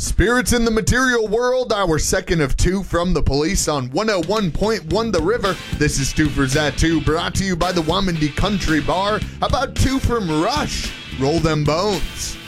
Spirits in the Material World, our second of two from the Police on 101.1 The River. This is Two for Zat 2, brought to you by the Wamandi Country Bar. How about two from Rush? Roll them bones.